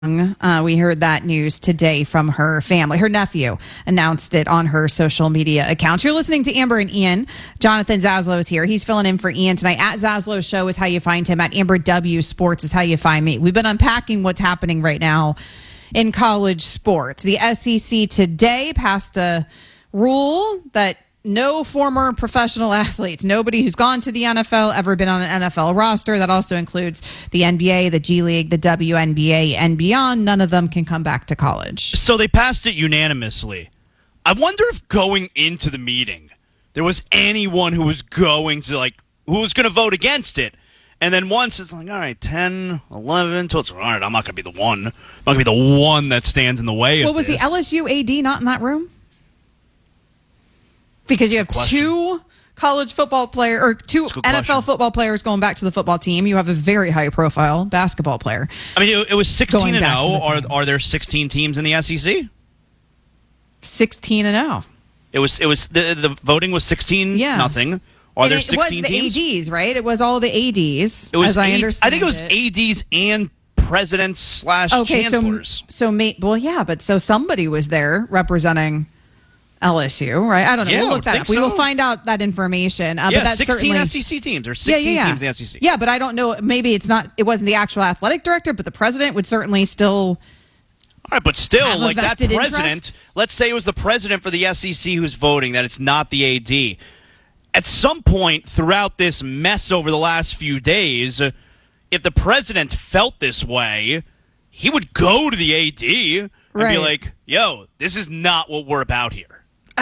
We heard that news today from her family. Her nephew announced it on her social media accounts. You're listening to Amber and Ian. Jonathan Zaslow is here. He's filling in for Ian tonight. At Zaslow's Show is how you find him. At Amber W Sports is how you find me. We've been unpacking what's happening right now in college sports. The SEC today passed a rule that no former professional athletes, nobody who's gone to the NFL, ever been on an NFL roster. That also includes the NBA, the G League, the WNBA, and beyond. None of them can come back to college. So they passed it unanimously. I wonder if going into the meeting, there was anyone who was going to, who was going to vote against it. And then once it's like, all right, 10, 11, 12, all right, I'm not going to be the one. I'm not going to be the one that stands in the way of Well, was this. the LSU AD not in that room? Because you have two college football players or two NFL football players going back to the football team. You have a very high-profile basketball player. I mean, it was 16-0. Are there 16 teams in the SEC? 16-0. It was the voting was 16-0. Are there 16 teams? It was the ADs, right? It was all the ADs. It was as I understand. I think it was ADs and presidents / chancellors. So somebody was there representing LSU, right? I don't know. Yeah, we'll look that up. We will find out that information. But that's 16 certainly SEC teams or 16 teams in the SEC. Yeah, but I don't know. Maybe it wasn't the actual athletic director, but the president would certainly still. All right, but still, like that president, interest? Let's say it was the president for the SEC who's voting, that it's not the AD. At some point throughout this mess over the last few days, if the president felt this way, he would go to the AD and be like, yo, this is not what we're about here.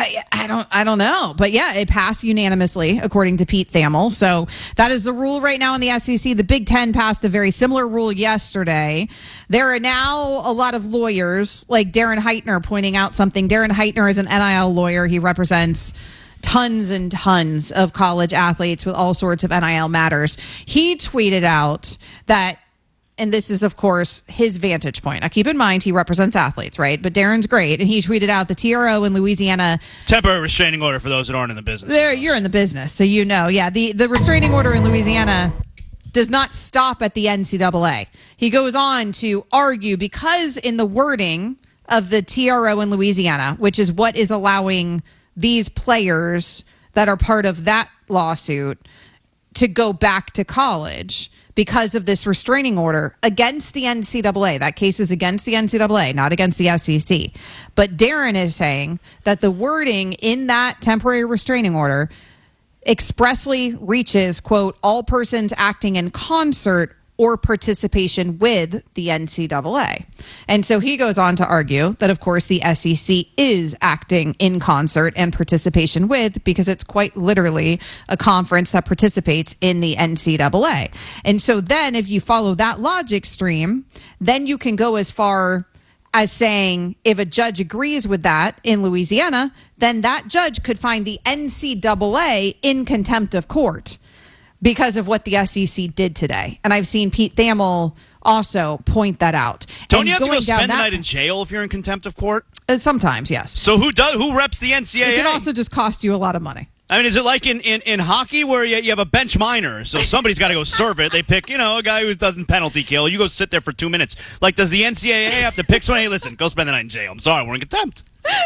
I don't know. But yeah, it passed unanimously, according to Pete Thamel. So that is the rule right now in the SEC. The Big Ten passed a very similar rule yesterday. There are now a lot of lawyers, like Darren Heitner, pointing out something. Darren Heitner is an NIL lawyer. He represents tons and tons of college athletes with all sorts of NIL matters. He tweeted out that, and this is, of course, his vantage point. Now, keep in mind, he represents athletes, right? But Darren's great. And he tweeted out the TRO in Louisiana. Temporary restraining order for those that aren't in the business. You're in the business, so you know. Yeah, the restraining order in Louisiana does not stop at the NCAA. He goes on to argue because in the wording of the TRO in Louisiana, which is what is allowing these players that are part of that lawsuit to go back to college because of this restraining order against the NCAA. That case is against the NCAA, not against the SEC. But Darren is saying that the wording in that temporary restraining order expressly reaches, quote, all persons acting in concert or participation with the NCAA. And so he goes on to argue that, of course, the SEC is acting in concert and participation with, because it's quite literally a conference that participates in the NCAA. And so then if you follow that logic stream, then you can go as far as saying if a judge agrees with that in Louisiana, then that judge could find the NCAA in contempt of court because of what the SEC did today. And I've seen Pete Thamel also point that out. Don't you have to go spend the night in jail if you're in contempt of court? Sometimes, yes. So who reps the NCAA? It can also just cost you a lot of money. I mean, is it like in hockey where you have a bench minor, so somebody's got to go serve it? They pick, a guy who doesn't penalty kill. You go sit there for 2 minutes. Like, does the NCAA have to pick someone? Hey, listen, go spend the night in jail. I'm sorry, we're in contempt.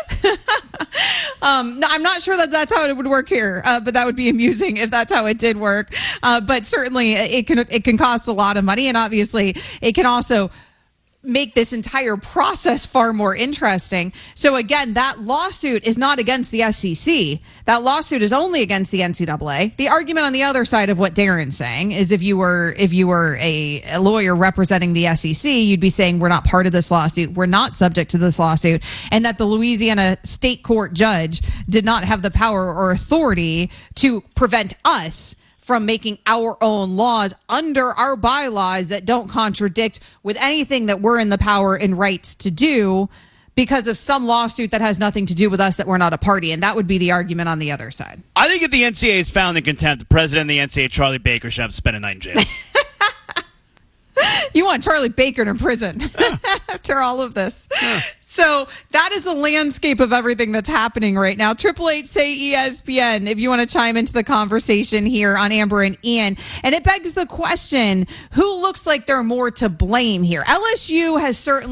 No, I'm not sure that that's how it would work here, but that would be amusing if that's how it did work. But certainly, it can cost a lot of money, and obviously, it can also make this entire process far more interesting. So again, that lawsuit is not against the SEC. That lawsuit is only against the NCAA. The argument on the other side of what Darren's saying is if you were a lawyer representing the SEC, you'd be saying we're not part of this lawsuit. We're not subject to this lawsuit. And that the Louisiana state court judge did not have the power or authority to prevent us from making our own laws under our bylaws that don't contradict with anything that we're in the power and rights to do because of some lawsuit that has nothing to do with us, that we're not a party. And that would be the argument on the other side. I think if the NCAA is found in contempt, the president of the NCAA, Charlie Baker, should have to spend a night in jail. You want Charlie Baker in prison after all of this. So that is the landscape of everything that's happening right now. 888 say ESPN if you want to chime into the conversation here on Amber and Ian. And it begs the question, who looks like they're more to blame here? LSU has certainly